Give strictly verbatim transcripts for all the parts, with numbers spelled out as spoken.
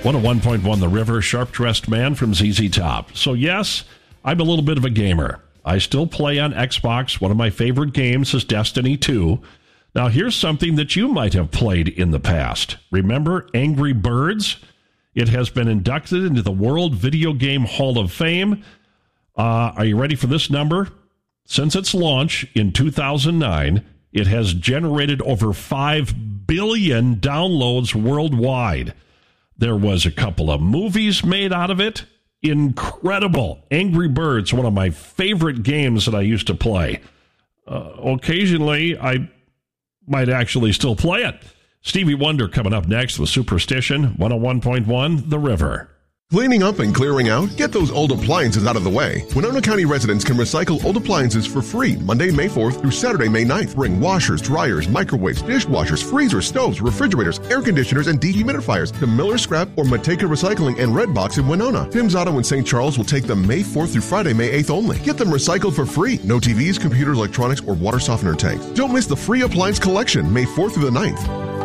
one oh one point one The River, sharp-dressed man from Z Z Top. So yes, I'm a little bit of a gamer. I still play on Xbox. One of my favorite games is Destiny two. Now here's something that you might have played in the past. Remember Angry Birds? It has been inducted into the World Video Game Hall of Fame. Uh, are you ready for this number? Since its launch in two thousand nine, it has generated over five billion downloads worldwide. There was a couple of movies made out of it. Incredible. Angry Birds, one of my favorite games that I used to play. Uh, occasionally, I might actually still play it. Stevie Wonder coming up next with Superstition, one oh one point one The River. Cleaning up and clearing out? Get those old appliances out of the way. Winona County residents can recycle old appliances for free Monday, May fourth through Saturday, May ninth. Bring washers, dryers, microwaves, dishwashers, freezers, stoves, refrigerators, air conditioners, and dehumidifiers to Miller Scrap or Mateka Recycling and Redbox in Winona. Tim's Auto in Saint Charles will take them May fourth through Friday, May eighth only. Get them recycled for free. No T Vs, computers, electronics, or water softener tanks. Don't miss the free appliance collection May fourth through the ninth.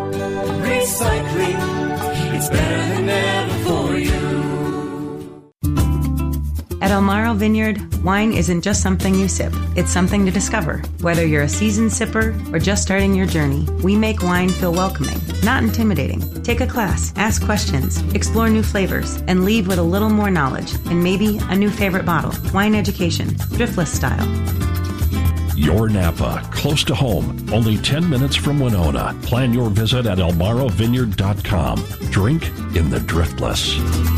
Recycling, it's better than ever for you. At Elmaro Vineyard, wine isn't just something you sip. It's something to discover. Whether you're a seasoned sipper or just starting your journey, we make wine feel welcoming, not intimidating. Take a class, ask questions, explore new flavors, and leave with a little more knowledge and maybe a new favorite bottle. Wine education, Driftless style. Your Napa, close to home, only ten minutes from Winona. Plan your visit at elmaro vineyard dot com. Drink in the Driftless.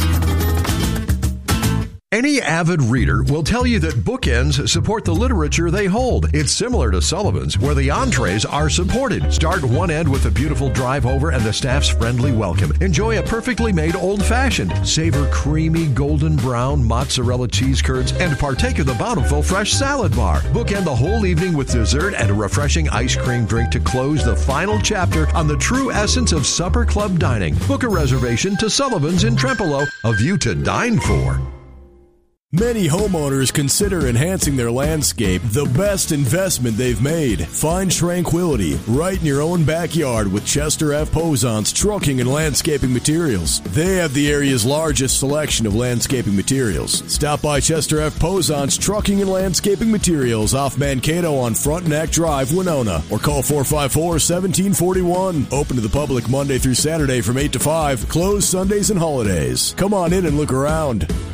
Any avid reader will tell you that bookends support the literature they hold. It's similar to Sullivan's, where the entrees are supported. Start one end with a beautiful drive over and the staff's friendly welcome. Enjoy a perfectly made old-fashioned. Savor creamy golden brown mozzarella cheese curds and partake of the bountiful fresh salad bar. Bookend the whole evening with dessert and a refreshing ice cream drink to close the final chapter on the true essence of supper club dining. Book a reservation to Sullivan's in Trempealeau, a view to dine for. Many homeowners consider enhancing their landscape the best investment they've made. Find tranquility right in your own backyard with Chester F. Posant's Trucking and Landscaping Materials. They have the area's largest selection of landscaping materials. Stop by Chester F. Posant's Trucking and Landscaping Materials off Mankato on Frontenac Drive, Winona, or call four five four, one seven four one. Open to the public Monday through Saturday from eight to five, closed Sundays and holidays. Come on in and look around.